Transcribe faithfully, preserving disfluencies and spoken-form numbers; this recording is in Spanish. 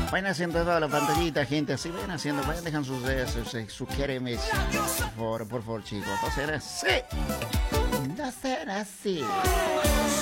Vayan haciendo toda la pantallita, gente. Así vayan haciendo, vayan dejando sus sus, sus queremes. Por favor, por favor, chicos. No será así. No será así.